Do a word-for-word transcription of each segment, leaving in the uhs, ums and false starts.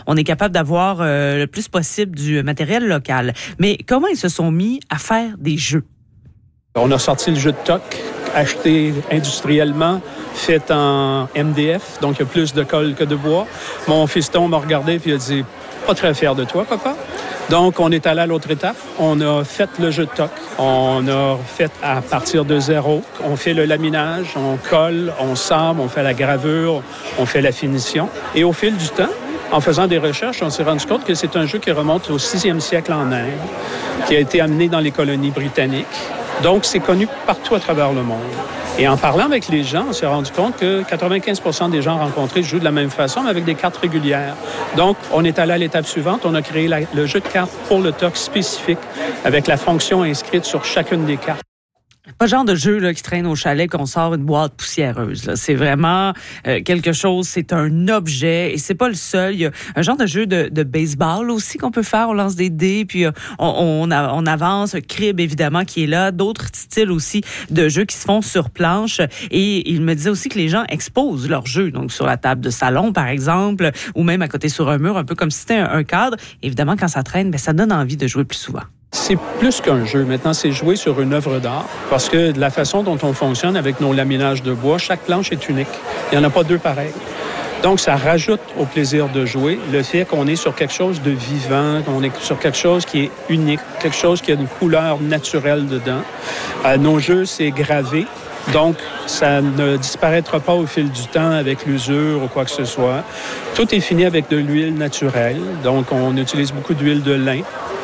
on est capable d'avoir euh, le plus possible du matériel local. Mais comment ils se sont mis à faire des jeux? On a sorti le jeu de toc, acheté industriellement, fait en M D F, donc il y a plus de colle que de bois. Mon fiston m'a regardé puis il a dit « Pas très fier de toi, papa ». Donc, on est allé à l'autre étape. On a fait le jeu de toc. On a fait à partir de zéro. On fait le laminage, on colle, on sable, on fait la gravure, on fait la finition. Et au fil du temps, en faisant des recherches, on s'est rendu compte que c'est un jeu qui remonte au sixième siècle en Inde, qui a été amené dans les colonies britanniques. Donc, c'est connu partout à travers le monde. Et en parlant avec les gens, on s'est rendu compte que quatre-vingt-quinze pour cent des gens rencontrés jouent de la même façon, mais avec des cartes régulières. Donc, on est allé à l'étape suivante. On a créé la, le jeu de cartes pour le toc spécifique avec la fonction inscrite sur chacune des cartes. Pas le genre de jeu là, qui traîne au chalet qu'on sort une boîte poussiéreuse. Là. C'est vraiment euh, quelque chose, c'est un objet et c'est pas le seul. Il y a un genre de jeu de, de baseball aussi qu'on peut faire. On lance des dés, puis euh, on, on, on avance. Crib, évidemment, qui est là. D'autres styles aussi de jeux qui se font sur planche. Et il me disait aussi que les gens exposent leurs jeux, donc sur la table de salon, par exemple, ou même à côté sur un mur, un peu comme si c'était un, un cadre. Évidemment, quand ça traîne, bien, ça donne envie de jouer plus souvent. C'est plus qu'un jeu. Maintenant, c'est jouer sur une œuvre d'art parce que de la façon dont on fonctionne avec nos laminages de bois, chaque planche est unique. Il n'y en a pas deux pareils. Donc, ça rajoute au plaisir de jouer le fait qu'on est sur quelque chose de vivant, qu'on est sur quelque chose qui est unique, quelque chose qui a une couleur naturelle dedans. Euh, nos jeux, c'est gravé. Donc, ça ne disparaîtra pas au fil du temps avec l'usure ou quoi que ce soit. Tout est fini avec de l'huile naturelle. Donc, on utilise beaucoup d'huile de lin.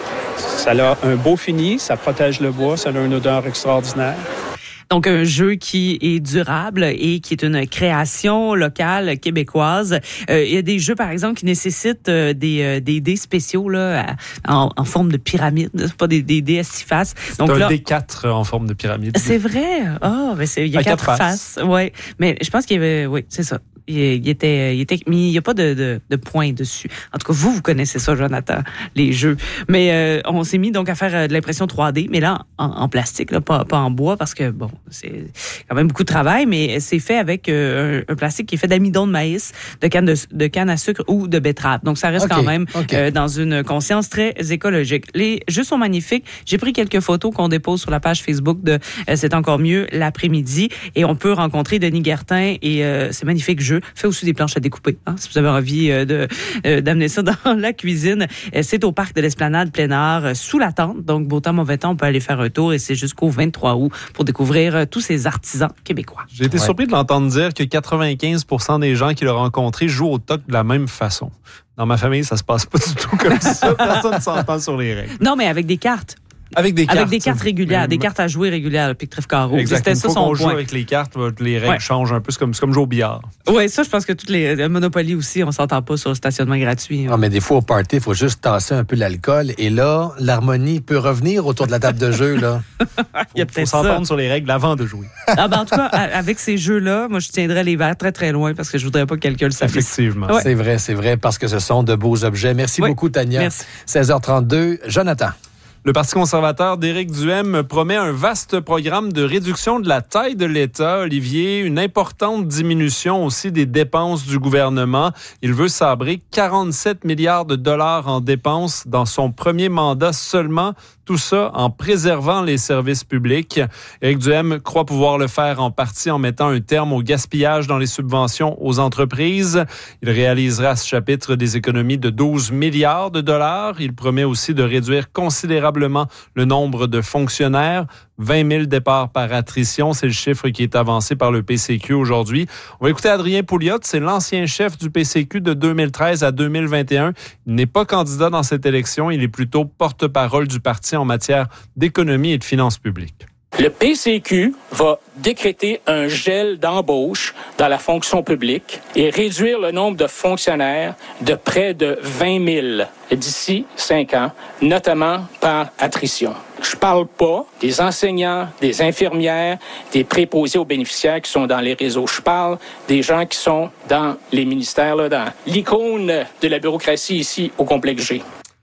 Ça a un beau fini, ça protège le bois, ça a une odeur extraordinaire. Donc, un jeu qui est durable et qui est une création locale québécoise. Euh, il y a des jeux, par exemple, qui nécessitent euh, des, euh, des dés spéciaux là, en, en forme de pyramide. C'est pas des, des dés à six faces. C'est Donc, un là, dé quatre en forme de pyramide. C'est vrai? Ah, oh, mais c'est, il y a à quatre, quatre faces. faces. Ouais. Mais je pense qu'il y avait... Oui, c'est ça. Il, il était, il était, mais il n'y a pas de, de, de point dessus. En tout cas, vous, vous connaissez ça, Jonathan, les jeux. Mais euh, on s'est mis donc à faire de l'impression trois D, mais là, en, en plastique, là, pas, pas en bois, parce que, bon, c'est quand même beaucoup de travail, mais c'est fait avec euh, un, un plastique qui est fait d'amidon de maïs, de canne, de, de canne à sucre ou de betterave. Donc, ça reste okay, quand même okay. euh, dans une conscience très écologique. Les jeux sont magnifiques. J'ai pris quelques photos qu'on dépose sur la page Facebook de euh, C'est encore mieux l'après-midi, et on peut rencontrer Denis Guertin et euh, ces magnifiques jeux. Fait aussi des planches à découper, hein, si vous avez envie euh, de euh, d'amener ça dans la cuisine. Euh, c'est au parc de l'Esplanade plein air, euh, sous la tente. Donc, beau temps, mauvais temps, on peut aller faire un tour et c'est jusqu'au vingt-trois août pour découvrir euh, tous ces artisans québécois. J'ai été ouais. surpris de l'entendre dire que quatre-vingt-quinze pour cent des gens qui l'ont rencontré jouent au toc de la même façon. Dans ma famille, ça se passe pas du tout comme ça. Personne ne s'entend sur les règles. Non, mais avec des cartes. Avec des cartes. Avec des cartes régulières, mais, des cartes à jouer régulières, pique trèfle carreau. Exactement. C'était Une ça fois son qu'on point. joue avec les cartes, les règles ouais. changent un peu. C'est comme, c'est comme jouer au billard. Oui, ça, je pense que toutes les... Le Monopoly aussi, on s'entend pas sur le stationnement gratuit. Non, mais des fois, au party, il faut juste tasser un peu l'alcool. Et là, l'harmonie peut revenir autour de la table de jeu, là. Il y a faut, peut-être faut s'entendre sur les règles avant de jouer. Ah ben, en tout cas, avec ces jeux-là, moi, je tiendrais les verres très, très loin parce que je voudrais pas que quelqu'un le sache. Effectivement. Ouais. C'est vrai, c'est vrai, parce que ce sont de beaux objets. Merci oui. beaucoup, Tania. Merci. seize heures trente-deux, Jonathan. Le Parti conservateur d'Éric Duhaime promet un vaste programme de réduction de la taille de l'État. Olivier, une importante diminution aussi des dépenses du gouvernement. Il veut sabrer quarante-sept milliards de dollars en dépenses dans son premier mandat seulement. Tout ça en préservant les services publics. Éric Duhaime croit pouvoir le faire en partie en mettant un terme au gaspillage dans les subventions aux entreprises. Il réalisera à ce chapitre des économies de douze milliards de dollars. Il promet aussi de réduire considérablement le nombre de fonctionnaires. vingt mille départs par attrition, c'est le chiffre qui est avancé par le P C Q aujourd'hui. On va écouter Adrien Pouliot, c'est l'ancien chef du P C Q de deux mille treize à deux mille vingt et un. Il n'est pas candidat dans cette élection, il est plutôt porte-parole du parti en matière d'économie et de finances publiques. Le P C Q va décréter un gel d'embauche dans la fonction publique et réduire le nombre de fonctionnaires de près de vingt mille d'ici cinq ans, notamment par attrition. Je parle pas des enseignants, des infirmières, des préposés aux bénéficiaires qui sont dans les réseaux. Je parle des gens qui sont dans les ministères, là, dans l'icône de la bureaucratie ici au complexe G.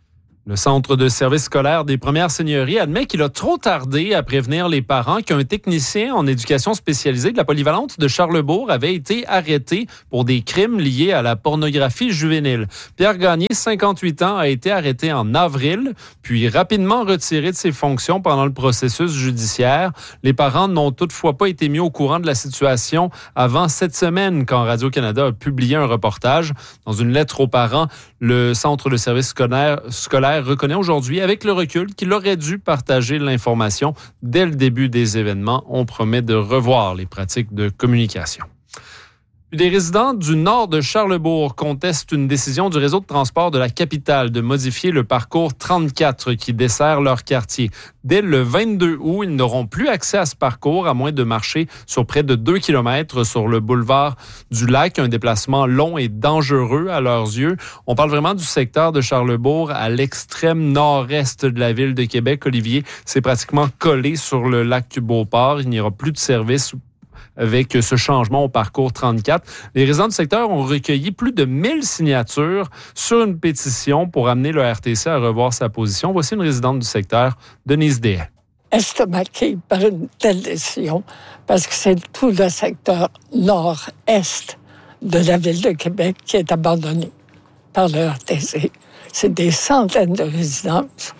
Le Centre de services scolaires des Premières Seigneuries admet qu'il a trop tardé à prévenir les parents qu'un technicien en éducation spécialisée de la polyvalente de Charlesbourg avait été arrêté pour des crimes liés à la pornographie juvénile. Pierre Gagné, cinquante-huit ans, a été arrêté en avril, puis rapidement retiré de ses fonctions pendant le processus judiciaire. Les parents n'ont toutefois pas été mis au courant de la situation avant cette semaine, quand Radio-Canada a publié un reportage. Dans une lettre aux parents, le Centre de services scolaires, scolaires reconnaît aujourd'hui, avec le recul, qu'il aurait dû partager l'information dès le début des événements. On promet de revoir les pratiques de communication. Des résidents du nord de Charlesbourg contestent une décision du réseau de transport de la capitale de modifier le parcours trente-quatre qui dessert leur quartier. Dès le vingt-deux août, ils n'auront plus accès à ce parcours à moins de marcher sur près de deux kilomètres sur le boulevard du Lac, un déplacement long et dangereux à leurs yeux. On parle vraiment du secteur de Charlesbourg à l'extrême nord-est de la ville de Québec. Olivier, c'est pratiquement collé sur le lac du Beauport. Il n'y aura plus de service avec ce changement au parcours trente-quatre. Les résidents du secteur ont recueilli plus de mille signatures sur une pétition pour amener le R T C à revoir sa position. Voici une résidente du secteur, Denise Dehaye. Estomaquée par une telle décision, parce que c'est tout le secteur nord-est de la ville de Québec qui est abandonné par le R T C. C'est des centaines de résidences,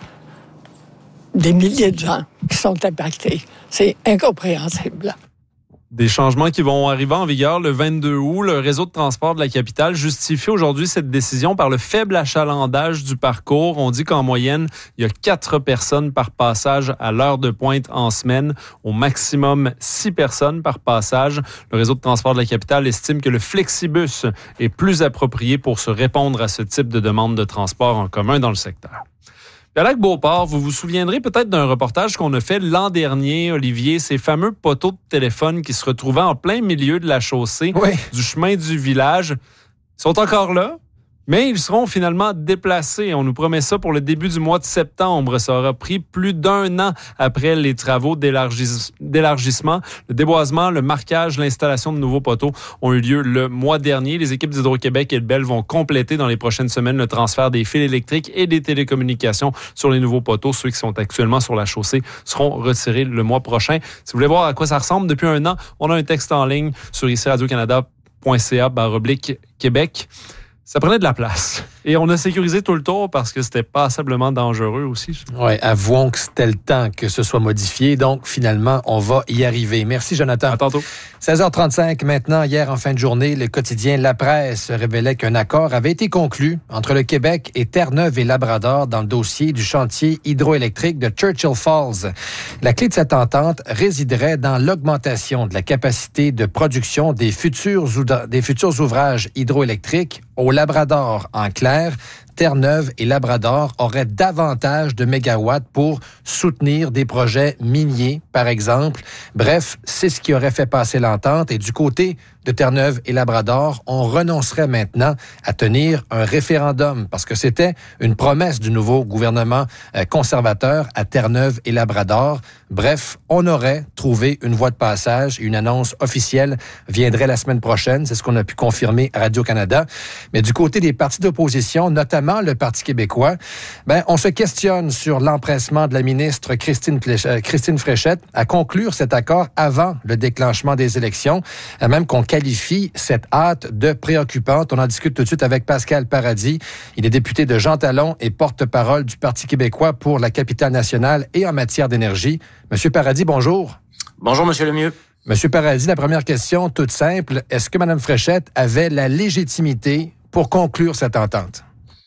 des milliers de gens qui sont impactés. C'est incompréhensible. Des changements qui vont arriver en vigueur le vingt-deux août. Le réseau de transport de la capitale justifie aujourd'hui cette décision par le faible achalandage du parcours. On dit qu'en moyenne, il y a quatre personnes par passage à l'heure de pointe en semaine, au maximum six personnes par passage. Le réseau de transport de la capitale estime que le Flexibus est plus approprié pour se répondre à ce type de demande de transport en commun dans le secteur. À Lac-Beauport, vous vous souviendrez peut-être d'un reportage qu'on a fait l'an dernier, Olivier, ces fameux poteaux de téléphone qui se retrouvaient en plein milieu de la chaussée, oui. du chemin du village. Ils sont encore là, mais ils seront finalement déplacés. On nous promet ça pour le début du mois de septembre. Ça aura pris plus d'un an après les travaux d'élargis- d'élargissement. Le déboisement, le marquage, l'installation de nouveaux poteaux ont eu lieu le mois dernier. Les équipes d'Hydro-Québec et de Bell vont compléter dans les prochaines semaines le transfert des fils électriques et des télécommunications sur les nouveaux poteaux. Ceux qui sont actuellement sur la chaussée seront retirés le mois prochain. Si vous voulez voir à quoi ça ressemble, depuis un an, on a un texte en ligne sur ici radio canada point c a barre oblique Québec. Ça prenait de la place. Et on a sécurisé tout le tour parce que c'était passablement dangereux aussi. Oui, avouons que c'était le temps que ce soit modifié. Donc, finalement, on va y arriver. Merci, Jonathan. À tantôt. seize heures trente-cinq maintenant. Hier, en fin de journée, le quotidien La Presse révélait qu'un accord avait été conclu entre le Québec et Terre-Neuve et Labrador dans le dossier du chantier hydroélectrique de Churchill Falls. La clé de cette entente résiderait dans l'augmentation de la capacité de production des futurs, des futurs ouvrages hydroélectriques au Labrador. En clair, Terre-Neuve et Labrador auraient davantage de mégawatts pour soutenir des projets miniers, par exemple. Bref, c'est ce qui aurait fait passer l'entente. Et du côté de Terre-Neuve et Labrador, on renoncerait maintenant à tenir un référendum parce que c'était une promesse du nouveau gouvernement conservateur à Terre-Neuve et Labrador. Bref, on aurait trouvé une voie de passage. Une annonce officielle viendrait la semaine prochaine. C'est ce qu'on a pu confirmer à Radio-Canada. Mais du côté des partis d'opposition, notamment le Parti québécois, ben, on se questionne sur l'empressement de la ministre Christine, Fléch- Christine Fréchette à conclure cet accord avant le déclenchement des élections, même qu'on qualifie cette hâte de préoccupante. On en discute tout de suite avec Pascal Paradis. Il est député de Jean Talon et porte-parole du Parti québécois pour la capitale nationale et en matière d'énergie. Monsieur Paradis, bonjour. Bonjour, Monsieur Lemieux. Monsieur Paradis, la première question, toute simple. Est-ce que Mme Fréchette avait la légitimité pour conclure cette entente?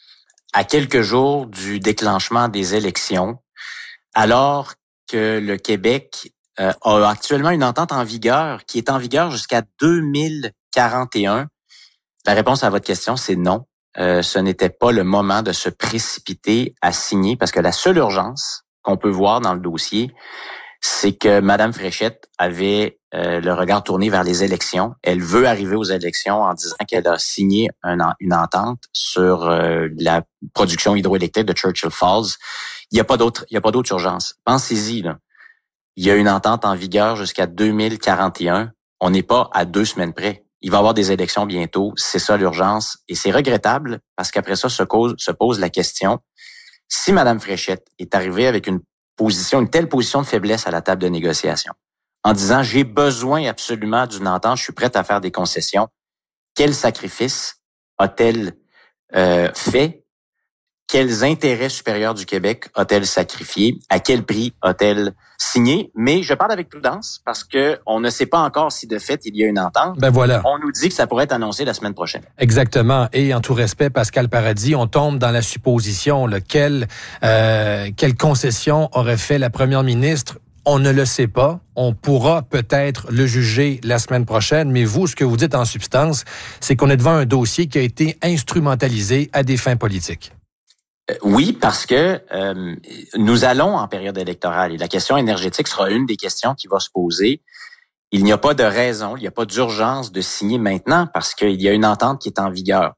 À quelques jours du déclenchement des élections, alors que le Québec euh, a actuellement une entente en vigueur qui est en vigueur jusqu'à deux mille quarante et un, la réponse à votre question, c'est non. Euh, ce n'était pas le moment de se précipiter à signer parce que la seule urgence qu'on peut voir dans le dossier, c'est que Mme Fréchette avait euh, le regard tourné vers les élections. Elle veut arriver aux élections en disant qu'elle a signé un, une entente sur euh, la production hydroélectrique de Churchill Falls. Il n'y a pas d'autre, il y a pas d'autre urgence. Pensez-y, là. Il y a une entente en vigueur jusqu'à deux mille quarante et un. On n'est pas à deux semaines près. Il va y avoir des élections bientôt. C'est ça l'urgence. Et c'est regrettable parce qu'après ça se pose, se pose la question, Si Mme Fréchette est arrivée avec une position, une telle position de faiblesse à la table de négociation, en disant « j'ai besoin absolument d'une entente, je suis prête à faire des concessions », quel sacrifice a-t-elle euh, fait? Quels intérêts supérieurs du Québec a-t-elle sacrifié? À quel prix a-t-elle signé? Mais je parle avec prudence parce que on ne sait pas encore si de fait il y a une entente. Ben voilà. On nous dit que ça pourrait être annoncé la semaine prochaine. Exactement. Et en tout respect, Pascal Paradis, on tombe dans la supposition, là, quelle, euh, quelle concession aurait fait la première ministre? On ne le sait pas. On pourra peut-être le juger la semaine prochaine, mais vous, ce que vous dites en substance, c'est qu'on est devant un dossier qui a été instrumentalisé à des fins politiques. Oui, parce que euh, nous allons en période électorale et la question énergétique sera une des questions qui va se poser. Il n'y a pas de raison, il n'y a pas d'urgence de signer maintenant parce qu'il y a une entente qui est en vigueur.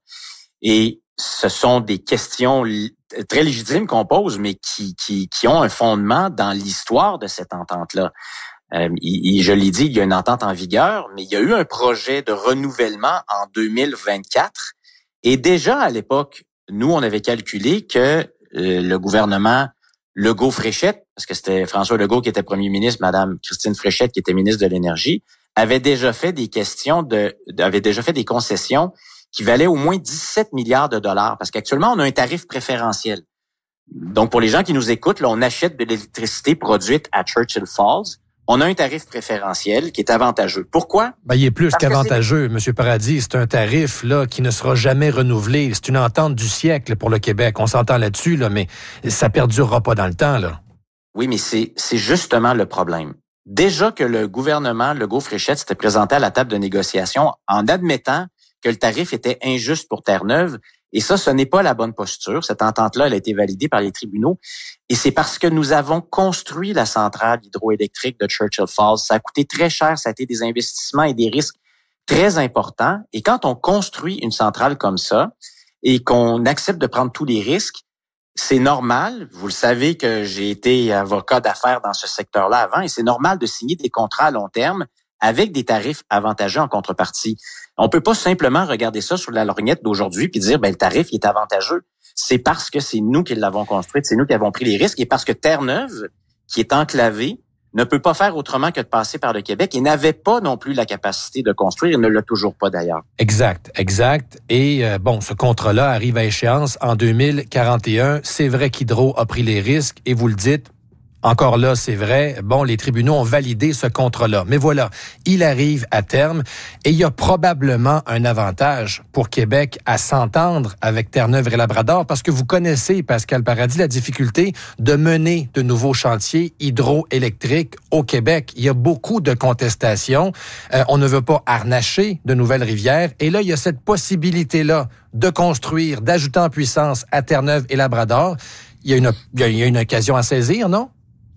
Et ce sont des questions li- très légitimes qu'on pose, mais qui, qui, qui ont un fondement dans l'histoire de cette entente-là. Euh, il, il, je l'ai dit, il y a une entente en vigueur, mais il y a eu un projet de renouvellement en deux mille vingt-quatre. Et déjà à l'époque, nous, on avait calculé que euh, le gouvernement Legault-Fréchette, parce que c'était François Legault qui était premier ministre, Madame Christine Fréchette qui était ministre de l'Énergie, avait déjà fait des questions de, avait déjà fait des concessions qui valaient au moins dix-sept milliards de dollars, parce qu'actuellement, on a un tarif préférentiel. Donc, pour les gens qui nous écoutent, là, on achète de l'électricité produite à Churchill Falls. On a un tarif préférentiel qui est avantageux. Pourquoi? Ben, il est plus Parce qu'avantageux, M. Paradis. C'est un tarif là qui ne sera jamais renouvelé. C'est une entente du siècle pour le Québec. On s'entend là-dessus, là, mais ça perdurera pas dans le temps, là. Oui, mais c'est, c'est justement le problème. Déjà que le gouvernement Legault-Fréchette s'était présenté à la table de négociation en admettant que le tarif était injuste pour Terre-Neuve, et ça, ce n'est pas la bonne posture. Cette entente-là, elle a été validée par les tribunaux. Et c'est parce que nous avons construit la centrale hydroélectrique de Churchill Falls. Ça a coûté très cher. Ça a été des investissements et des risques très importants. Et quand on construit une centrale comme ça et qu'on accepte de prendre tous les risques, c'est normal. Vous le savez que j'ai été avocat d'affaires dans ce secteur-là avant et c'est normal de signer des contrats à long terme avec des tarifs avantageux en contrepartie. On peut pas simplement regarder ça sur la lorgnette d'aujourd'hui puis dire ben le tarif il est avantageux. C'est parce que c'est nous qui l'avons construite, c'est nous qui avons pris les risques et parce que Terre-Neuve, qui est enclavée, ne peut pas faire autrement que de passer par le Québec et n'avait pas non plus la capacité de construire et ne l'a toujours pas d'ailleurs. Exact, exact. Et euh, bon, ce contrat-là arrive à échéance en deux mille quarante et un. C'est vrai qu'Hydro a pris les risques et vous le dites. Encore là, c'est vrai. Bon, les tribunaux ont validé ce contrat-là. Mais voilà, il arrive à terme et il y a probablement un avantage pour Québec à s'entendre avec Terre-Neuve et Labrador parce que vous connaissez, Pascal Paradis, la difficulté de mener de nouveaux chantiers hydroélectriques au Québec. Il y a beaucoup de contestations. Euh, on ne veut pas harnacher de nouvelles rivières. Et là, il y a cette possibilité-là de construire, d'ajouter en puissance à Terre-Neuve et Labrador. Il y a une, il y a une occasion à saisir, non?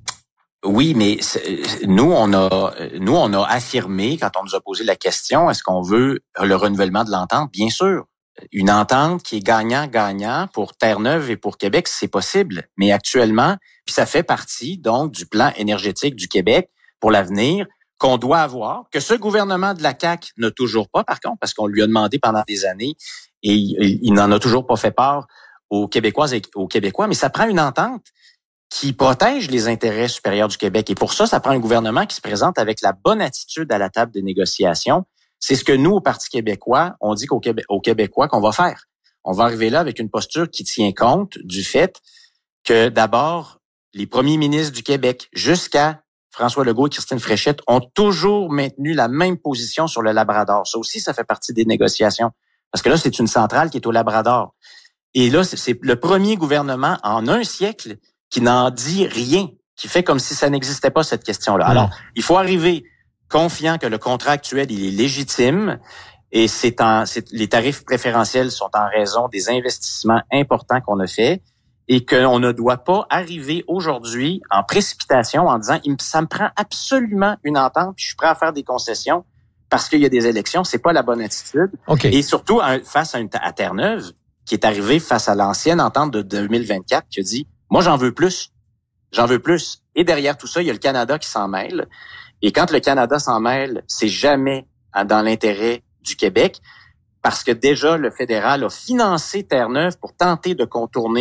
Oui, mais nous, on a, nous, on a affirmé, quand on nous a posé la question, est-ce qu'on veut le renouvellement de l'entente? Bien sûr. Une entente qui est gagnant-gagnant pour Terre-Neuve et pour Québec, c'est possible. Mais actuellement, puis ça fait partie, donc, du plan énergétique du Québec pour l'avenir qu'on doit avoir, que ce gouvernement de la C A Q n'a toujours pas, par contre, parce qu'on lui a demandé pendant des années et il, il n'en a toujours pas fait part aux Québécoises et aux Québécois. Mais ça prend une entente qui protège les intérêts supérieurs du Québec. Et pour ça, ça prend un gouvernement qui se présente avec la bonne attitude à la table des négociations. C'est ce que nous, au Parti québécois, on dit qu'aux Québé- aux Québécois qu'on va faire. On va arriver là avec une posture qui tient compte du fait que, d'abord, les premiers ministres du Québec, jusqu'à François Legault et Christine Fréchette, ont toujours maintenu la même position sur le Labrador. Ça aussi, ça fait partie des négociations. Parce que là, c'est une centrale qui est au Labrador. Et là, c'est le premier gouvernement en un siècle qui n'en dit rien, qui fait comme si ça n'existait pas, cette question-là. Mmh. Alors, il faut arriver confiant que le contrat actuel, il est légitime et c'est en, c'est, les tarifs préférentiels sont en raison des investissements importants qu'on a faits et qu'on ne doit pas arriver aujourd'hui en précipitation en disant « ça me prend absolument une entente puis je suis prêt à faire des concessions parce qu'il y a des élections ». C'est pas la bonne attitude. Okay. Et surtout, face à, une, à Terre-Neuve, qui est arrivée face à l'ancienne entente de deux mille vingt-quatre, qui a dit « moi, j'en veux plus. J'en veux plus ». Et derrière tout ça, il y a le Canada qui s'en mêle. Et quand le Canada s'en mêle, c'est jamais dans l'intérêt du Québec parce que déjà, le fédéral a financé Terre-Neuve pour tenter de contourner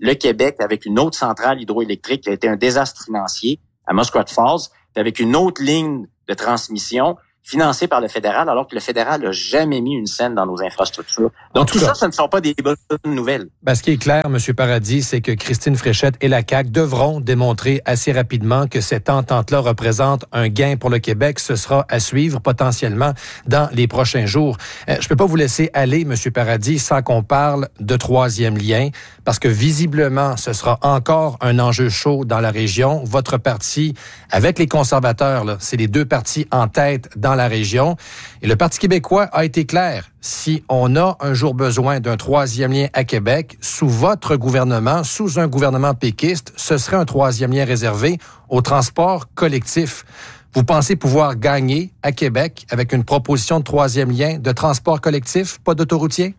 le Québec avec une autre centrale hydroélectrique qui a été un désastre financier à Muskrat Falls, puis avec une autre ligne de transmission financée par le fédéral, alors que le fédéral n'a jamais mis une scène dans nos infrastructures. Donc, tout, tout ça, ce ne sont pas des bonnes nouvelles. Ben, ce qui est clair, M. Paradis, c'est que Christine Fréchette et la C A Q devront démontrer assez rapidement que cette entente-là représente un gain pour le Québec. Ce sera à suivre potentiellement dans les prochains jours. Euh, je peux pas vous laisser aller, M. Paradis, sans qu'on parle de troisième lien, parce que visiblement, ce sera encore un enjeu chaud dans la région. Votre parti, avec les conservateurs, là, c'est les deux partis en tête dans la région. Et le Parti québécois a été clair. Si on a un jour besoin d'un troisième lien à Québec, sous votre gouvernement, sous un gouvernement péquiste, ce serait un troisième lien réservé au transport collectif. Vous pensez pouvoir gagner à Québec avec une proposition de troisième lien de transport collectif, pas d'autoroutier?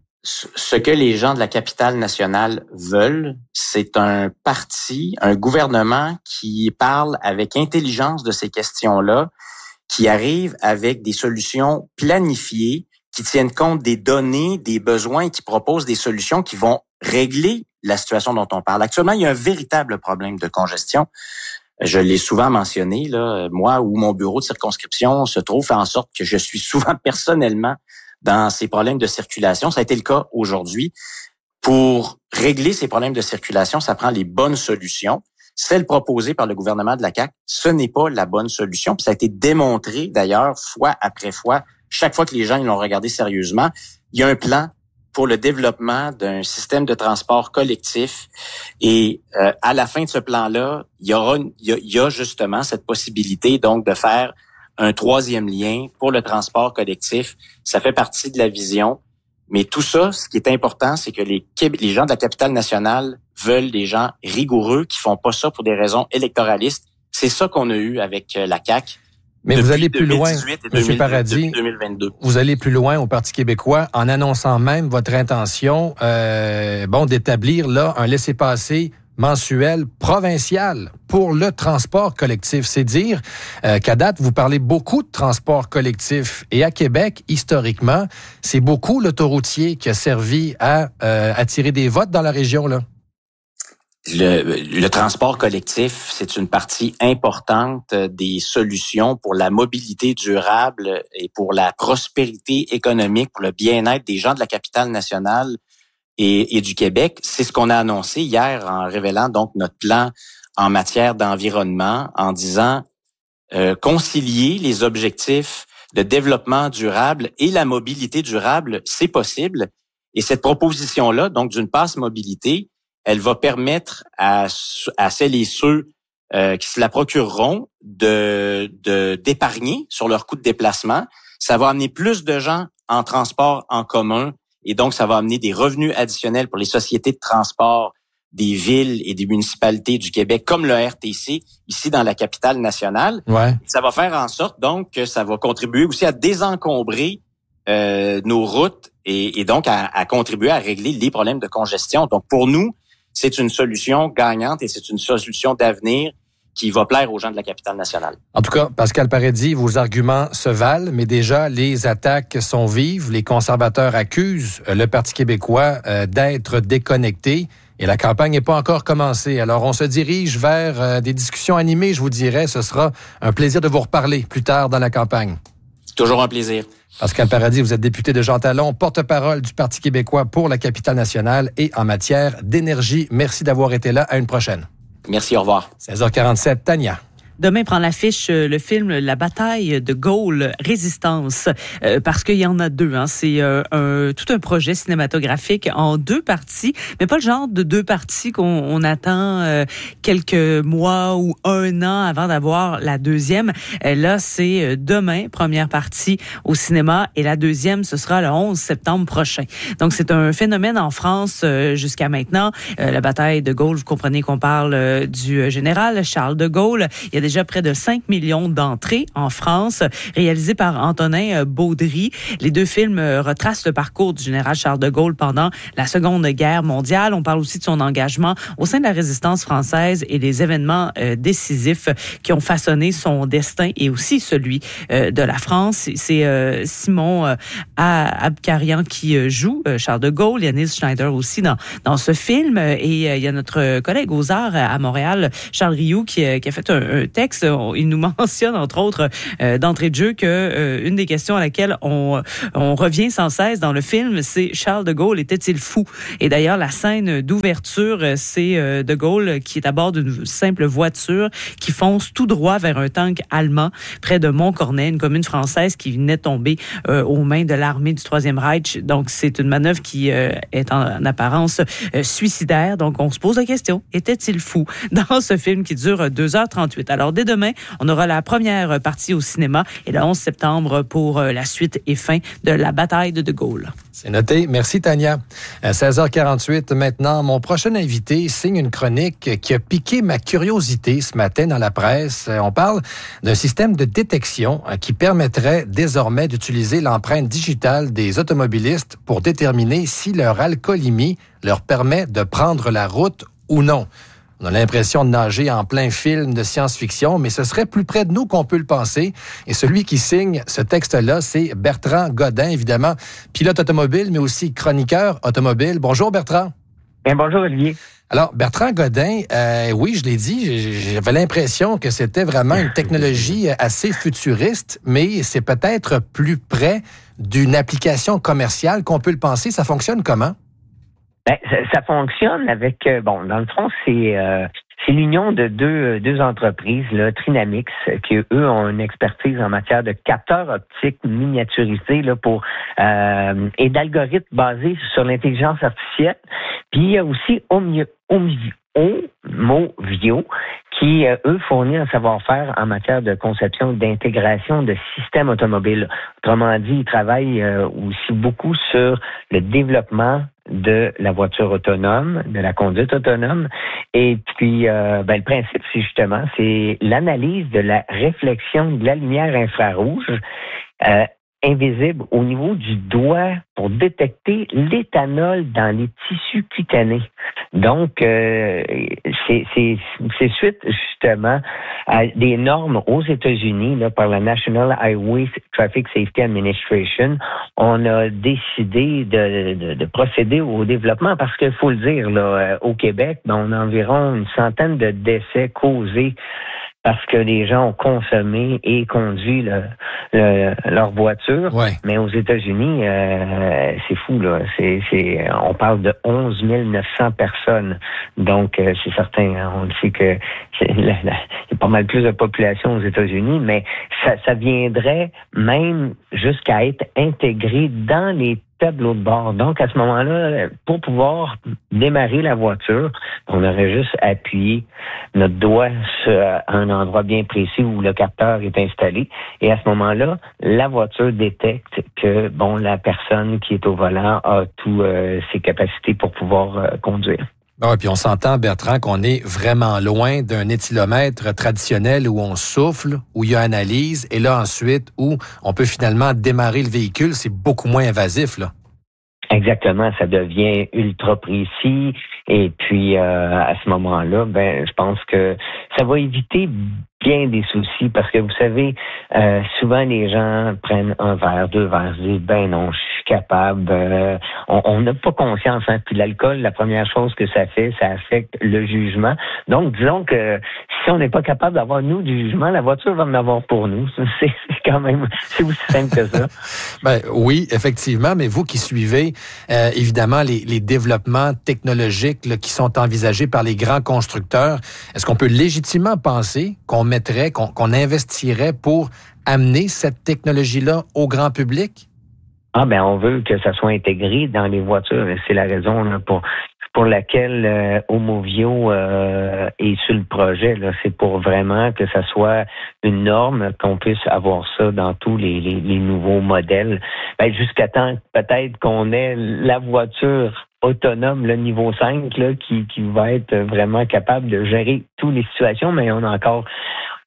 Ce que les gens de la capitale nationale veulent, c'est un parti, un gouvernement qui parle avec intelligence de ces questions-là, qui arrive avec des solutions planifiées, qui tiennent compte des données, des besoins et qui proposent des solutions qui vont régler la situation dont on parle. Actuellement, il y a un véritable problème de congestion. Je l'ai souvent mentionné, là, moi, où mon bureau de circonscription se trouve, fait en sorte que je suis souvent personnellement dans ces problèmes de circulation. Ça a été le cas aujourd'hui. Pour régler ces problèmes de circulation, ça prend les bonnes solutions. Celle proposée par le gouvernement de la C A Q, ce n'est pas la bonne solution. Puis ça a été démontré, d'ailleurs, fois après fois. Chaque fois que les gens ils l'ont regardé sérieusement, il y a un plan pour le développement d'un système de transport collectif. Et euh, à la fin de ce plan-là, il y aura, il y a, il y a justement cette possibilité donc de faire un troisième lien pour le transport collectif. Ça fait partie de la vision. Mais tout ça, ce qui est important, c'est que les, les gens de la capitale nationale veulent des gens rigoureux qui font pas ça pour des raisons électoralistes. C'est ça qu'on a eu avec la C A Q. Mais vous allez plus loin, M. Paradis, deux mille vingt-deux. Vous allez plus loin au Parti québécois en annonçant même votre intention euh, bon, d'établir là un laissez-passer mensuel provincial pour le transport collectif. C'est dire euh, qu'à date, vous parlez beaucoup de transport collectif. Et à Québec, historiquement, c'est beaucoup l'autoroutier qui a servi à euh, attirer des votes dans la région, là. Le, le transport collectif, c'est une partie importante des solutions pour la mobilité durable et pour la prospérité économique, pour le bien-être des gens de la capitale nationale et, et du Québec. C'est ce qu'on a annoncé hier en révélant donc notre plan en matière d'environnement, en disant euh, concilier les objectifs de développement durable et la mobilité durable, c'est possible. Et cette proposition-là, donc d'une passe mobilité, elle va permettre à, à celles et ceux euh, qui se la procureront de, de d'épargner sur leur coût de déplacement. Ça va amener plus de gens en transport en commun et donc ça va amener des revenus additionnels pour les sociétés de transport des villes et des municipalités du Québec, comme le R T C, ici dans la capitale nationale. Ouais. Ça va faire en sorte donc que ça va contribuer aussi à désencombrer euh, nos routes et, et donc à, à contribuer à régler les problèmes de congestion. Donc pour nous, c'est une solution gagnante et c'est une solution d'avenir qui va plaire aux gens de la capitale nationale. En tout cas, Pascal Paradis, vos arguments se valent, mais déjà, les attaques sont vives. Les conservateurs accusent le Parti québécois euh, d'être déconnecté et la campagne n'est pas encore commencée. Alors, on se dirige vers euh, des discussions animées, je vous dirais. Ce sera un plaisir de vous reparler plus tard dans la campagne. C'est toujours un plaisir. Pascal Paradis, vous êtes député de Jean Talon, porte-parole du Parti québécois pour la capitale nationale et en matière d'énergie. Merci d'avoir été là. À une prochaine. Merci, au revoir. seize heures quarante-sept, Tania. Demain prend l'affiche le film La bataille de Gaulle, Résistance, euh, parce qu'il y en a deux. Hein. C'est euh, un, tout un projet cinématographique en deux parties, mais pas le genre de deux parties qu'on on attend euh, quelques mois ou un an avant d'avoir la deuxième. Euh, là, c'est demain, première partie au cinéma, et la deuxième, ce sera le onze septembre prochain. Donc, c'est un phénomène en France euh, jusqu'à maintenant. Euh, la bataille de Gaulle, vous comprenez qu'on parle euh, du général Charles de Gaulle. Il y a déjà déjà près de cinq millions d'entrées en France, réalisé par Antonin Baudry. Les deux films retracent le parcours du général Charles de Gaulle pendant la Seconde Guerre mondiale. On parle aussi de son engagement au sein de la résistance française et des événements euh, décisifs qui ont façonné son destin et aussi celui euh, de la France. C'est euh, Simon euh, Abkarian qui euh, joue euh, Charles de Gaulle, Yanis Schneider aussi dans, dans ce film. Et euh, il y a notre collègue aux arts à Montréal, Charles Rioux, qui, euh, qui a fait un, un texte. Il nous mentionne, entre autres, euh, d'entrée de jeu, que euh, une des questions à laquelle on, on revient sans cesse dans le film, c'est Charles de Gaulle était-il fou? Et d'ailleurs, la scène d'ouverture, c'est euh, de Gaulle qui est à bord d'une simple voiture qui fonce tout droit vers un tank allemand près de Montcornet, une commune française qui venait tomber euh, aux mains de l'armée du Troisième Reich. Donc, c'est une manœuvre qui euh, est en, en apparence euh, suicidaire. Donc, on se pose la question, était-il fou dans ce film qui dure deux heures trente-huit? Alors, dès demain, on aura la première partie au cinéma et le onze septembre pour euh, la suite et fin de la bataille de De Gaulle. C'est noté. Merci, Tania. À seize heures quarante-huit, maintenant, mon prochain invité signe une chronique qui a piqué ma curiosité ce matin dans la presse. On parle d'un système de détection qui permettrait désormais d'utiliser l'empreinte digitale des automobilistes pour déterminer si leur alcoolémie leur permet de prendre la route ou non. On a l'impression de nager en plein film de science-fiction, mais ce serait plus près de nous qu'on peut le penser. Et celui qui signe ce texte-là, c'est Bertrand Godin, évidemment, pilote automobile, mais aussi chroniqueur automobile. Bonjour, Bertrand. Bien, bonjour, Olivier. Alors, Bertrand Godin, euh, oui, je l'ai dit, j'avais l'impression que c'était vraiment une technologie assez futuriste, mais c'est peut-être plus près d'une application commerciale qu'on peut le penser. Ça fonctionne comment? Ben, ça, ça fonctionne avec, euh, bon, dans le fond, c'est euh, c'est l'union de deux deux entreprises, là, Trinamix, qui eux ont une expertise en matière de capteurs optiques miniaturisés là pour euh, et d'algorithmes basés sur l'intelligence artificielle. Puis il y a aussi Omio, Omio, Omovio, qui, euh, eux, fournit un savoir-faire en matière de conception d'intégration de systèmes automobiles. Autrement dit, ils travaillent euh, aussi beaucoup sur le développement de la voiture autonome, de la conduite autonome. Et puis, euh, ben, le principe, c'est justement, c'est l'analyse de la réflexion de la lumière infrarouge euh, invisible au niveau du doigt pour détecter l'éthanol dans les tissus cutanés. Donc, euh, c'est, c'est, c'est suite justement à des normes aux États-Unis là, par la National Highway Traffic Safety Administration. On a décidé de, de, de procéder au développement parce qu'il faut le dire, là, au Québec, ben, on a environ une centaine de décès causés parce que les gens ont consommé et conduit le, le, leur voiture. Ouais. Mais aux États-Unis, euh, c'est fou, là. C'est, c'est, on parle de onze mille neuf cents personnes. Donc, euh, c'est certain, on le sait que c'est, la, la, il y a pas mal plus de population aux États-Unis, mais ça, ça viendrait même jusqu'à être intégré dans les tableau de bord. Donc, à ce moment-là, pour pouvoir démarrer la voiture, on aurait juste appuyé notre doigt sur un endroit bien précis où le capteur est installé. Et à ce moment-là, la voiture détecte que, bon, la personne qui est au volant a toutes euh, ses capacités pour pouvoir euh, conduire. Ah, puis on s'entend, Bertrand, qu'on est vraiment loin d'un éthylomètre traditionnel où on souffle, où il y a analyse, et là ensuite où on peut finalement démarrer le véhicule. C'est beaucoup moins invasif, là. Exactement, ça devient ultra précis. Et puis, euh, à ce moment-là, ben, je pense que ça va éviter bien des soucis parce que, vous savez, euh, souvent les gens prennent un verre, deux verres, se disent, ben non, je suis capable. Euh, on n'a pas conscience. Hein. Puis l'alcool, la première chose que ça fait, ça affecte le jugement. Donc, disons que si on n'est pas capable d'avoir, nous, du jugement, la voiture va en avoir pour nous. C'est, c'est quand même, c'est aussi simple que ça. Ben oui, effectivement, mais vous qui suivez, euh, évidemment, les, les développements technologiques là, qui sont envisagés par les grands constructeurs, est-ce qu'on peut légitimement penser qu'on mettrait, qu'on, qu'on investirait pour amener cette technologie-là au grand public? Ah ben on veut que ça soit intégré dans les voitures. C'est la raison là, pour pour laquelle euh, Omovio euh, est sur le projet. Là. C'est pour vraiment que ça soit une norme, qu'on puisse avoir ça dans tous les, les, les nouveaux modèles. Ben, jusqu'à temps peut-être qu'on ait la voiture autonome, le niveau cinq, là, qui, qui va être vraiment capable de gérer toutes les situations, mais on a encore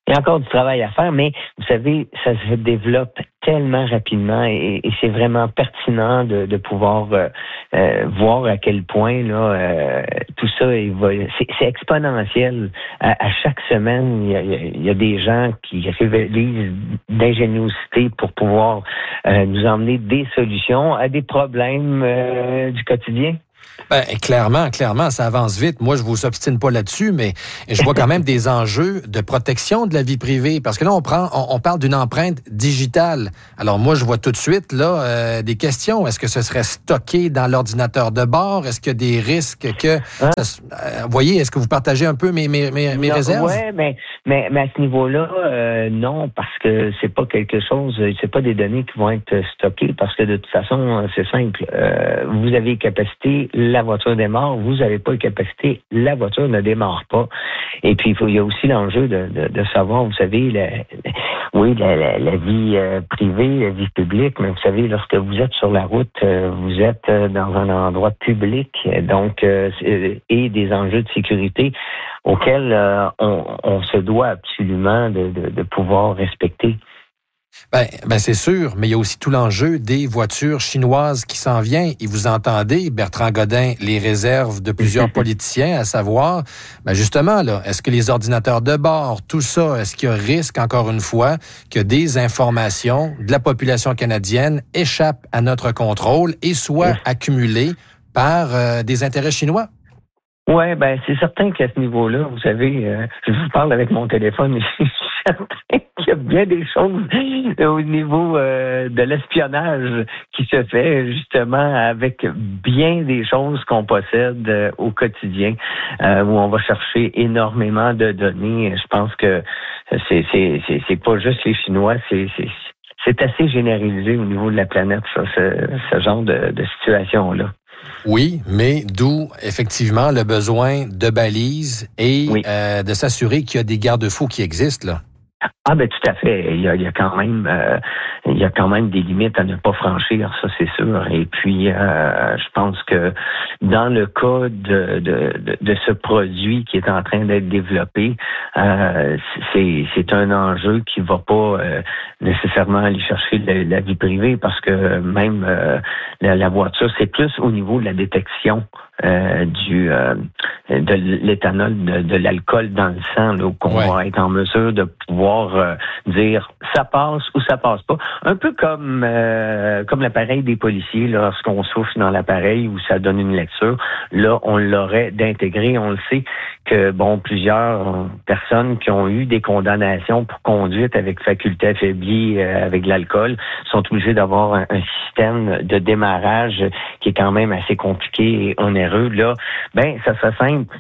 Il y a encore du travail à faire, mais vous savez, ça se développe tellement rapidement et, et c'est vraiment pertinent de, de pouvoir euh, euh, voir à quel point là euh, tout ça évolue. C'est, c'est exponentiel. À, à chaque semaine, il y, a, il y a des gens qui révèlent d'ingéniosité pour pouvoir euh, nous emmener des solutions à des problèmes euh, du quotidien. Ben, clairement, clairement, ça avance vite. Moi, je vous obstine pas là-dessus, mais je vois quand même des enjeux de protection de la vie privée. Parce que là, on prend, on, on parle d'une empreinte digitale. Alors moi, je vois tout de suite là euh, des questions. Est-ce que ce serait stocké dans l'ordinateur de bord? Est-ce qu'il y a des risques que... Hein? Ça, euh, vous voyez, est-ce que vous partagez un peu mes, mes, mes, mes non, réserves? Oui, mais, mais, mais à ce niveau-là, euh, non, parce que c'est pas quelque chose, c'est pas des données qui vont être stockées, parce que de toute façon, c'est simple. Euh, vous avez capacité, la voiture démarre, vous n'avez pas de capacité, la voiture ne démarre pas. Et puis, il, faut, il y a aussi l'enjeu de, de, de savoir, vous savez, la, la, oui, la, la, la vie euh, privée, la vie publique, mais vous savez, lorsque vous êtes sur la route, euh, vous êtes euh, dans un endroit public, donc, euh, et des enjeux de sécurité auxquels euh, on, on se doit absolument de, de, de pouvoir respecter. Ben, ben c'est sûr, mais il y a aussi tout l'enjeu des voitures chinoises qui s'en viennent. Et vous entendez, Bertrand Godin, les réserves de plusieurs politiciens, à savoir, ben justement, là, est-ce que les ordinateurs de bord, tout ça, est-ce qu'il y a risque, encore une fois, que des informations de la population canadienne échappent à notre contrôle et soient accumulées par euh, des intérêts chinois? Ouais, ben c'est certain qu'à ce niveau-là, vous savez, euh, je vous parle avec mon téléphone, et je suis certain qu'il y a bien des choses au niveau euh, de l'espionnage qui se fait justement avec bien des choses qu'on possède euh, au quotidien, euh, où on va chercher énormément de données. Je pense que c'est c'est c'est, c'est pas juste les Chinois, c'est c'est c'est assez généralisé au niveau de la planète, ça, ce, ce genre de, de situation-là. Oui, mais d'où effectivement le besoin de balises et oui. euh, de s'assurer qu'il y a des garde-fous qui existent là. Ah ben tout à fait. Il y a, il y a quand même, euh, il y a quand même des limites à ne pas franchir, ça c'est sûr. Et puis, euh, je pense que dans le cas de, de, de, de ce produit qui est en train d'être développé, euh, c'est, c'est un enjeu qui va pas euh, nécessairement aller chercher la, la vie privée, parce que même euh, la, la voiture, c'est plus au niveau de la détection euh, du euh, de l'éthanol, de, de l'alcool dans le sang, là, qu'on ouais. va être en mesure de pouvoir euh, dire ça passe ou ça passe pas. Un peu comme euh, comme l'appareil des policiers, là, lorsqu'on souffle dans l'appareil où ça donne une lecture, là, on l'aurait d'intégrer. On le sait que, bon, plusieurs personnes qui ont eu des condamnations pour conduite avec faculté affaiblie euh, avec de l'alcool sont obligées d'avoir un, un système de démarrage qui est quand même assez compliqué et onéreux. Là, ben, ça serait simple.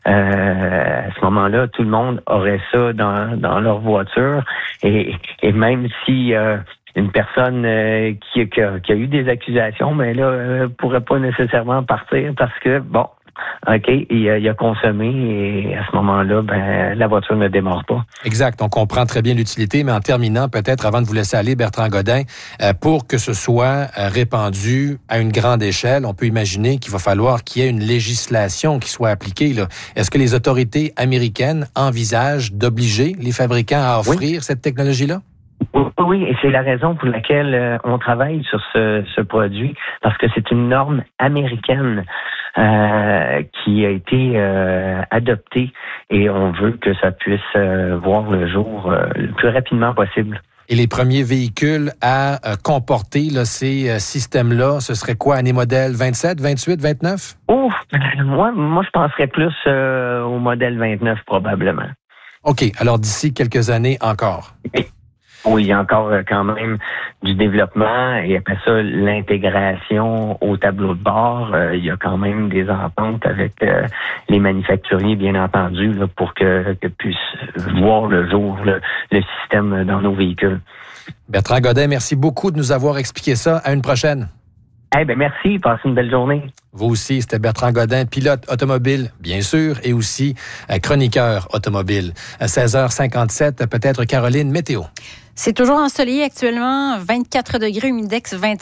Euh, à ce moment-là, tout le monde aurait ça dans, dans leur voiture, et, et même si euh, une personne euh, qui, qui, a, qui a eu des accusations, mais là, euh, pourrait pas nécessairement partir parce que, bon, OK, il a, il a consommé et à ce moment-là, ben, la voiture ne démarre pas. Exact. On comprend très bien l'utilité, mais en terminant, peut-être avant de vous laisser aller, Bertrand Godin, euh, pour que ce soit euh, répandu à une grande échelle, on peut imaginer qu'il va falloir qu'il y ait une législation qui soit appliquée, là. Est-ce que les autorités américaines envisagent d'obliger les fabricants à offrir oui. cette technologie-là? Oui, et c'est la raison pour laquelle euh, on travaille sur ce, ce produit, parce que c'est une norme américaine euh, qui a été euh, adoptée, et on veut que ça puisse euh, voir le jour euh, le plus rapidement possible. Et les premiers véhicules à euh, comporter là, ces euh, systèmes-là, ce serait quoi, année modèle vingt-sept, vingt-huit, vingt-neuf? Ouf, moi, moi je penserais plus euh, au modèle vingt-neuf probablement. OK, alors d'ici quelques années encore. Oui. Oui, il y a encore quand même du développement, et après ça, l'intégration au tableau de bord. Euh, il y a quand même des ententes avec euh, les manufacturiers, bien entendu, là, pour que, que puisse voir le jour le, le système dans nos véhicules. Bertrand Godin, merci beaucoup de nous avoir expliqué ça. À une prochaine. Eh bien, merci. Passez une belle journée. Vous aussi, c'était Bertrand Godin, pilote automobile, bien sûr, et aussi euh, chroniqueur automobile. À seize heures cinquante-sept, peut-être Caroline, météo. C'est toujours ensoleillé actuellement, vingt-quatre degrés, humidex vingt-sept.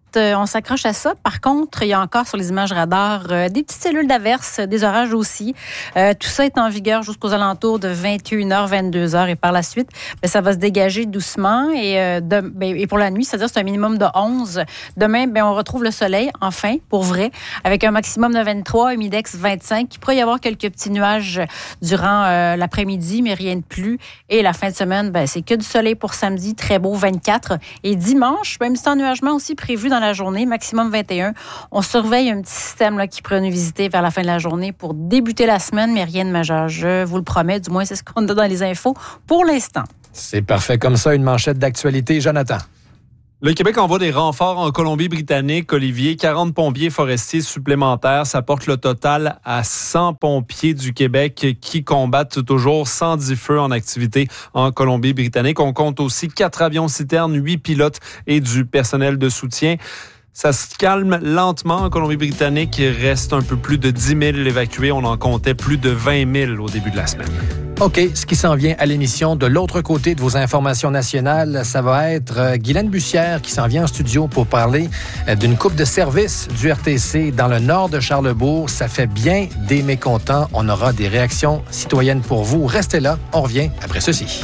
Euh, on s'accroche à ça. Par contre, il y a encore sur les images radars euh, des petites cellules d'averse, des orages aussi. Euh, tout ça est en vigueur jusqu'aux alentours de vingt et une heures, vingt-deux heures. Et par la suite, ben, ça va se dégager doucement. Et, euh, de, ben, et pour la nuit, c'est-à-dire c'est un minimum de onze. Demain, ben, on retrouve le soleil, enfin, pour vrai, avec un maximum de vingt-trois, humidex vingt-cinq. Il pourrait y avoir quelques petits nuages durant euh, l'après-midi, mais rien de plus. Et la fin de semaine, ben, c'est que du soleil pour samedi, très beau, vingt-quatre. Et dimanche, même si ennuagement aussi prévu dans la journée, maximum vingt et un. On surveille un petit système là, qui pourrait nous visiter vers la fin de la journée pour débuter la semaine, mais rien de majeur. Je vous le promets, du moins c'est ce qu'on a dans les infos pour l'instant. C'est parfait comme ça, une manchette d'actualité. Jonathan. Le Québec envoie des renforts en Colombie-Britannique. Olivier, quarante pompiers forestiers supplémentaires. Ça porte le total à cent pompiers du Québec qui combattent toujours cent dix feux en activité en Colombie-Britannique. On compte aussi quatre avions-citernes, huit pilotes et du personnel de soutien. Ça se calme lentement en Colombie-Britannique. Il reste un peu plus de dix mille évacués. On en comptait plus de vingt mille au début de la semaine. OK, ce qui s'en vient à l'émission, de l'autre côté de vos informations nationales, ça va être Guylaine Bussière qui s'en vient en studio pour parler d'une coupe de service du R T C dans le nord de Charlesbourg. Ça fait bien des mécontents. On aura des réactions citoyennes pour vous. Restez là, on revient après ceci.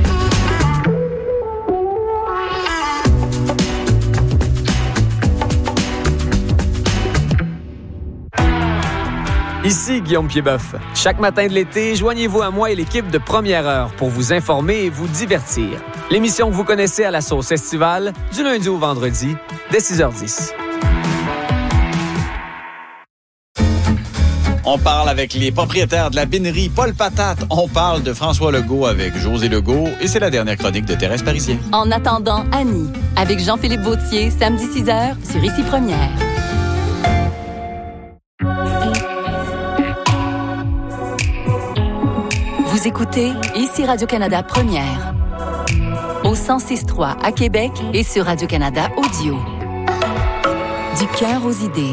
Ici Guillaume Piedboeuf. Chaque matin de l'été, joignez-vous à moi et l'équipe de Première Heure pour vous informer et vous divertir. L'émission que vous connaissez à la sauce estivale, du lundi au vendredi, dès six heures dix. On parle avec les propriétaires de la binerie Paul Patate. On parle de François Legault avec José Legault. Et c'est la dernière chronique de Thérèse Parisien. En attendant, Annie, avec Jean-Philippe Vautier, samedi six heures, sur Ici Première. Vous écoutez Ici Radio-Canada Première. Au cent six trois à Québec et sur Radio-Canada Audio. Du cœur aux idées.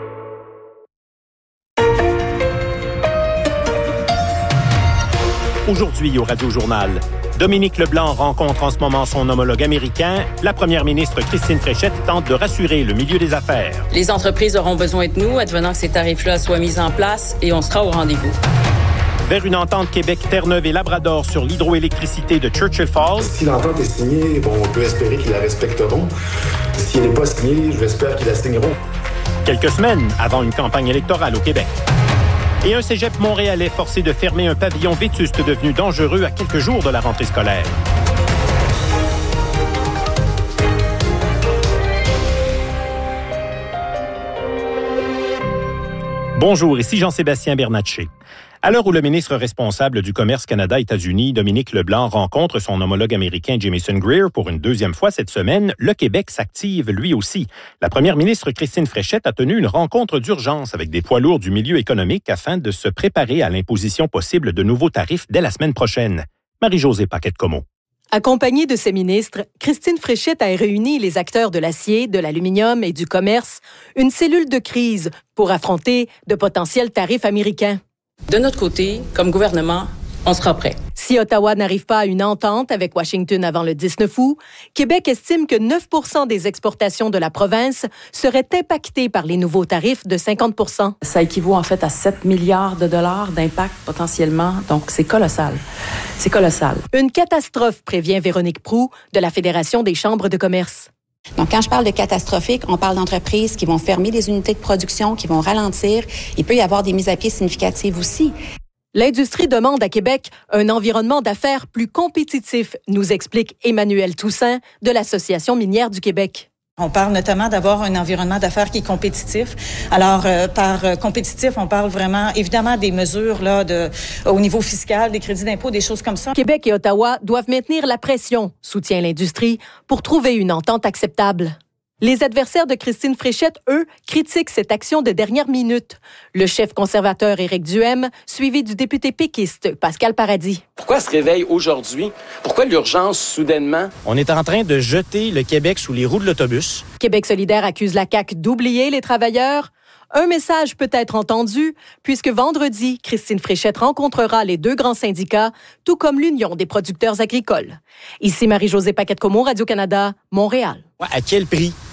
Aujourd'hui au Radio-Journal, Dominique Leblanc rencontre en ce moment son homologue américain. La première ministre Christine Fréchette tente de rassurer le milieu des affaires. Les entreprises auront besoin de nous, advenant que ces tarifs-là soient mis en place, et on sera au rendez-vous. Vers une entente Québec-Terre-Neuve et Labrador sur l'hydroélectricité de Churchill Falls. Si l'entente est signée, bon, on peut espérer qu'ils la respecteront. Si elle n'est pas signée, j'espère qu'ils la signeront. Quelques semaines avant une campagne électorale au Québec. Et un cégep montréalais forcé de fermer un pavillon vétuste devenu dangereux à quelques jours de la rentrée scolaire. Bonjour, ici Jean-Sébastien Bernatchez. À l'heure où le ministre responsable du Commerce Canada-États-Unis, Dominique Leblanc, rencontre son homologue américain Jamieson Greer pour une deuxième fois cette semaine, le Québec s'active lui aussi. La première ministre Christine Fréchette a tenu une rencontre d'urgence avec des poids lourds du milieu économique afin de se préparer à l'imposition possible de nouveaux tarifs dès la semaine prochaine. Marie-Josée Paquette-Comeau. Accompagnée de ses ministres, Christine Fréchette a réuni les acteurs de l'acier, de l'aluminium et du commerce, une cellule de crise pour affronter de potentiels tarifs américains. De notre côté, comme gouvernement, on sera prêt. Si Ottawa n'arrive pas à une entente avec Washington avant le dix-neuf août, Québec estime que neuf pour cent des exportations de la province seraient impactées par les nouveaux tarifs de cinquante pour cent. Ça équivaut en fait à sept milliards de dollars d'impact potentiellement, donc c'est colossal. C'est colossal. Une catastrophe, prévient Véronique Proulx de la Fédération des chambres de commerce. Donc, quand je parle de catastrophique, on parle d'entreprises qui vont fermer des unités de production, qui vont ralentir. Il peut y avoir des mises à pied significatives aussi. L'industrie demande à Québec un environnement d'affaires plus compétitif, nous explique Emmanuel Toussaint de l'Association minière du Québec. On parle notamment d'avoir un environnement d'affaires qui est compétitif. Alors, euh, par euh, compétitif, on parle vraiment, évidemment, des mesures là de au niveau fiscal, des crédits d'impôt, des choses comme ça. Québec et Ottawa doivent maintenir la pression, soutient l'industrie, pour trouver une entente acceptable. Les adversaires de Christine Fréchette, eux, critiquent cette action de dernière minute. Le chef conservateur Éric Duhem, suivi du député péquiste Pascal Paradis. Pourquoi se réveille aujourd'hui? Pourquoi l'urgence soudainement? On est en train de jeter le Québec sous les roues de l'autobus. Québec solidaire accuse la C A Q d'oublier les travailleurs. Un message peut être entendu, puisque vendredi, Christine Fréchette rencontrera les deux grands syndicats, tout comme l'Union des producteurs agricoles. Ici Marie-Josée Paquette-Comeau, Radio-Canada, Montréal. Ouais, à quel prix?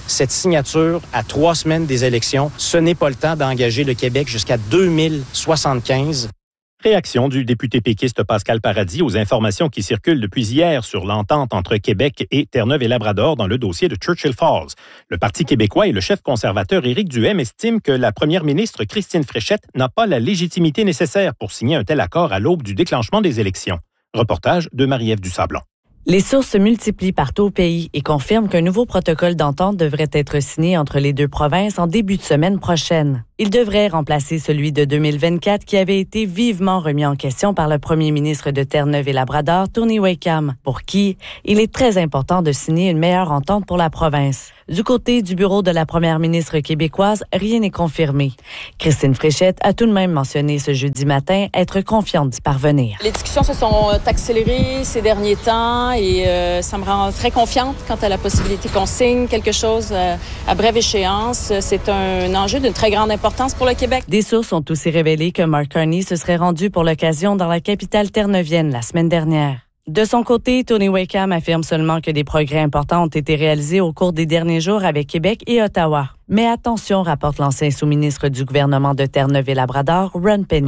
cette signature à trois semaines des élections, ce n'est pas le temps d'engager le Québec jusqu'à deux mille soixante-quinze. Réaction du député péquiste Pascal Paradis aux informations qui circulent depuis hier sur l'entente entre Québec et Terre-Neuve et Labrador dans le dossier de Churchill Falls. Le Parti québécois et le chef conservateur Éric Duhaime estiment que la première ministre Christine Fréchette n'a pas la légitimité nécessaire pour signer un tel accord à l'aube du déclenchement des élections. Reportage de Marie-Ève Dusablon. Les sources se multiplient partout au pays et confirment qu'un nouveau protocole d'entente devrait être signé entre les deux provinces en début de semaine prochaine. Il devrait remplacer celui de deux mille vingt-quatre qui avait été vivement remis en question par le premier ministre de Terre-Neuve et Labrador, Tony Wakeham, pour qui il est très important de signer une meilleure entente pour la province. Du côté du bureau de la première ministre québécoise, rien n'est confirmé. Christine Fréchette a tout de même mentionné ce jeudi matin être confiante d'y parvenir. Les discussions se sont accélérées ces derniers temps et euh, ça me rend très confiante quant à la possibilité qu'on signe quelque chose à, à brève échéance. C'est un enjeu d'une très grande importance pour le Québec. Des sources ont aussi révélé que Mark Carney se serait rendu pour l'occasion dans la capitale terre-neuvienne la semaine dernière. De son côté, Tony Wakeham affirme seulement que des progrès importants ont été réalisés au cours des derniers jours avec Québec et Ottawa. Mais attention, rapporte l'ancien sous-ministre du gouvernement de Terre-Neuve et Labrador, Ron Penny.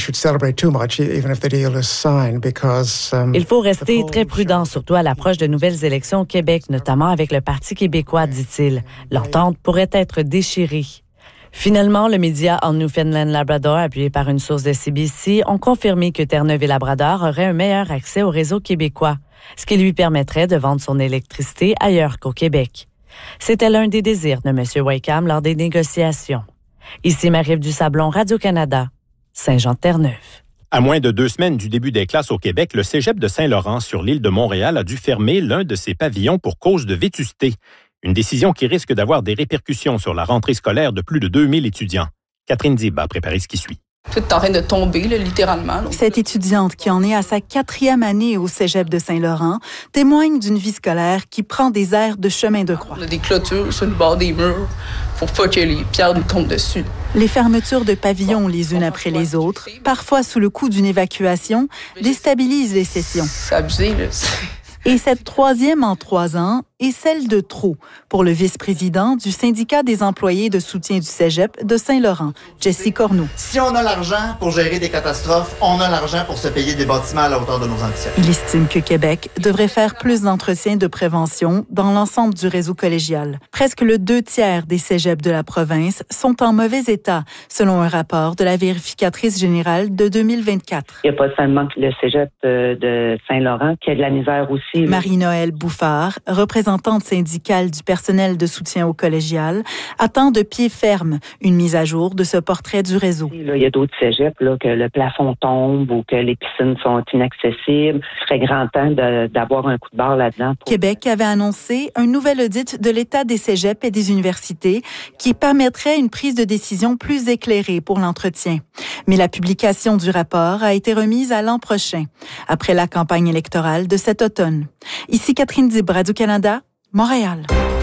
Il faut rester très prudent, surtout à l'approche de nouvelles élections au Québec, notamment avec le Parti québécois, dit-il. L'entente pourrait être déchirée. Finalement, le média en Newfoundland-Labrador, appuyé par une source de C B C, ont confirmé que Terre-Neuve et Labrador auraient un meilleur accès au réseau québécois, ce qui lui permettrait de vendre son électricité ailleurs qu'au Québec. C'était l'un des désirs de M. Wakeham lors des négociations. Ici Marie-Ève Dusablon, Radio-Canada, Saint-Jean-de-Terre-Neuve. À moins de deux semaines du début des classes au Québec, le cégep de Saint-Laurent sur l'île de Montréal a dû fermer l'un de ses pavillons pour cause de vétusté. Une décision qui risque d'avoir des répercussions sur la rentrée scolaire de plus de deux mille étudiants. Catherine Dib a préparé ce qui suit. Tout est en train de tomber, là, littéralement. Donc. Cette étudiante, qui en est à sa quatrième année au cégep de Saint-Laurent, témoigne d'une vie scolaire qui prend des airs de chemin de croix. On a des clôtures sur le bord des murs pour pas que les pierres nous tombent dessus. Les fermetures de pavillons les unes après les autres, parfois sous le coup d'une évacuation, déstabilisent les sessions. C'est abusé, là. Et cette troisième en trois ans est celle de trop pour le vice-président du syndicat des employés de soutien du cégep de Saint-Laurent, Jesse Corneau. Si on a l'argent pour gérer des catastrophes, on a l'argent pour se payer des bâtiments à la hauteur de nos ambitions. Il estime que Québec devrait faire plus d'entretien de prévention dans l'ensemble du réseau collégial. Presque le deux tiers des cégeps de la province sont en mauvais état, selon un rapport de la vérificatrice générale de deux mille vingt-quatre. Il n'y a pas seulement le cégep de Saint-Laurent qui a de la misère aussi. Marie-Noëlle Bouffard, représentante syndicale du personnel de soutien au collégial, attend de pied ferme une mise à jour de ce portrait du réseau. Là, il y a d'autres cégeps là, que le plafond tombe ou que les piscines sont inaccessibles. Ce serait grand temps de, d'avoir un coup de barre là-dedans. Pour... Québec avait annoncé un nouvel audit de l'état des cégeps et des universités qui permettrait une prise de décision plus éclairée pour l'entretien. Mais la publication du rapport a été remise à l'an prochain, après la campagne électorale de cet automne. Ici Catherine Dib, Radio-Canada, Montréal.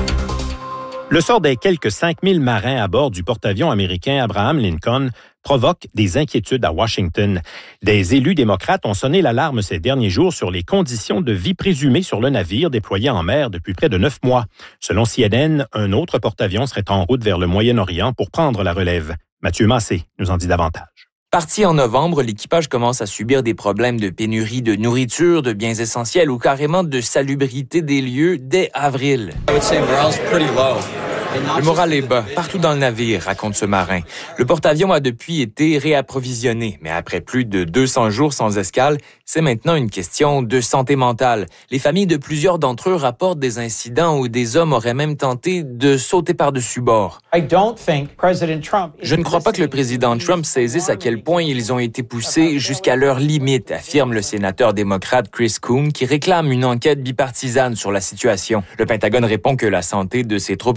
Le sort des quelques cinq mille marins à bord du porte-avions américain Abraham Lincoln provoque des inquiétudes à Washington. Des élus démocrates ont sonné l'alarme ces derniers jours sur les conditions de vie présumées sur le navire déployé en mer depuis près de neuf mois. Selon C N N, un autre porte-avions serait en route vers le Moyen-Orient pour prendre la relève. Mathieu Massé nous en dit davantage. Parti en novembre, l'équipage commence à subir des problèmes de pénurie de nourriture, de biens essentiels ou carrément de salubrité des lieux dès avril. Le moral est bas, partout dans le navire, raconte ce marin. Le porte-avions a depuis été réapprovisionné, mais après plus de deux cents jours sans escale, c'est maintenant une question de santé mentale. Les familles de plusieurs d'entre eux rapportent des incidents où des hommes auraient même tenté de sauter par-dessus bord. Je ne crois pas que le président Trump saisisse à quel point ils ont été poussés jusqu'à leur limite, affirme le sénateur démocrate Chris Coons, qui réclame une enquête bipartisane sur la situation. Le Pentagone répond que la santé de ses troupes est une priorité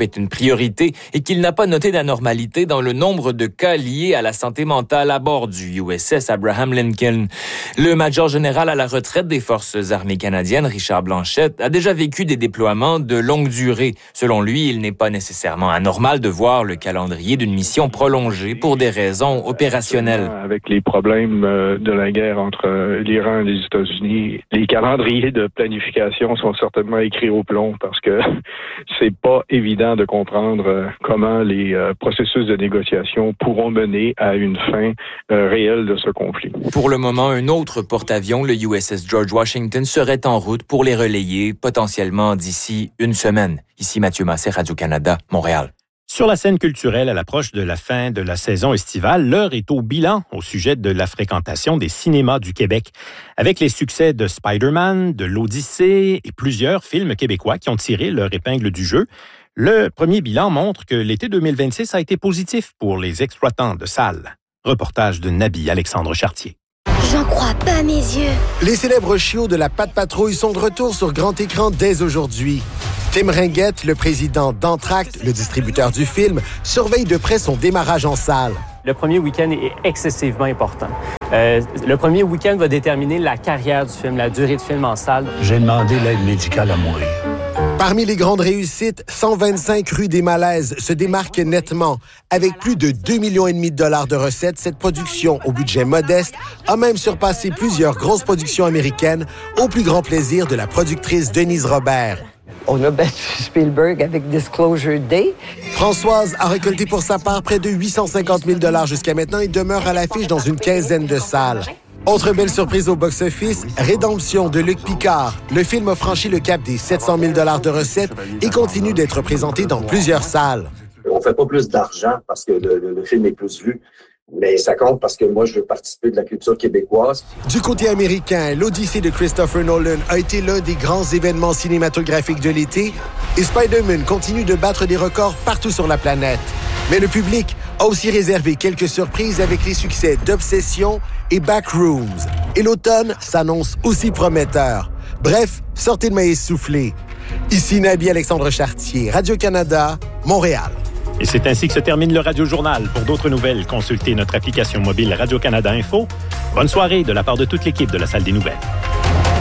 priorité et qu'il n'a pas noté d'anormalité dans le nombre de cas liés à la santé mentale à bord du U S S Abraham Lincoln. Le major général à la retraite des Forces armées canadiennes, Richard Blanchette, a déjà vécu des déploiements de longue durée. Selon lui, il n'est pas nécessairement anormal de voir le calendrier d'une mission prolongée pour des raisons opérationnelles. Avec les problèmes de la guerre entre l'Iran et les États-Unis, les calendriers de planification sont certainement écrits au plomb parce que c'est pas évident de comprendre comment les processus de négociation pourront mener à une fin réelle de ce conflit. Pour le moment, un autre porte-avions, le U S S George Washington, serait en route pour les relayer potentiellement d'ici une semaine. Ici Mathieu Massé, Radio-Canada, Montréal. Sur la scène culturelle, à l'approche de la fin de la saison estivale, l'heure est au bilan au sujet de la fréquentation des cinémas du Québec. Avec les succès de Spider-Man, de l'Odyssée et plusieurs films québécois qui ont tiré leur épingle du jeu, le premier bilan montre que l'été deux mille vingt-six a été positif pour les exploitants de salles. Reportage de Nabi Alexandre Chartier. J'en crois pas mes yeux. Les célèbres chiots de la Patte Patrouille sont de retour sur grand écran dès aujourd'hui. Tim Ringuette, le président d'Entracte, le distributeur du film, surveille de près son démarrage en salle. Le premier week-end est excessivement important. Euh, le premier week-end va déterminer la carrière du film, la durée de film en salle. J'ai demandé l'aide médicale à mourir. Parmi les grandes réussites, cent vingt-cinq rue des Malaises se démarque nettement. Avec plus de deux virgule cinq millions de dollars de recettes, cette production, au budget modeste, a même surpassé plusieurs grosses productions américaines, au plus grand plaisir de la productrice Denise Robert. On a battu Spielberg avec Disclosure Day. Françoise a récolté pour sa part près de huit cent cinquante mille dollars jusqu'à maintenant et demeure à l'affiche dans une quinzaine de salles. Autre belle surprise au box-office, Rédemption de Luc Picard. Le film a franchi le cap des sept cent mille dollars de recettes et continue d'être présenté dans plusieurs salles. On fait pas plus d'argent parce que le, le, le film est plus vu. Mais ça compte parce que moi, je veux participer de la culture québécoise. Du côté américain, l'Odyssée de Christopher Nolan a été l'un des grands événements cinématographiques de l'été et Spider-Man continue de battre des records partout sur la planète. Mais le public a aussi réservé quelques surprises avec les succès d'Obsession et Backrooms. Et l'automne s'annonce aussi prometteur. Bref, sortez de maïs soufflé. Ici Nabi Alexandre Chartier, Radio-Canada, Montréal. Et c'est ainsi que se termine le Radio-Journal. Pour d'autres nouvelles, consultez notre application mobile Radio-Canada Info. Bonne soirée de la part de toute l'équipe de la Salle des Nouvelles.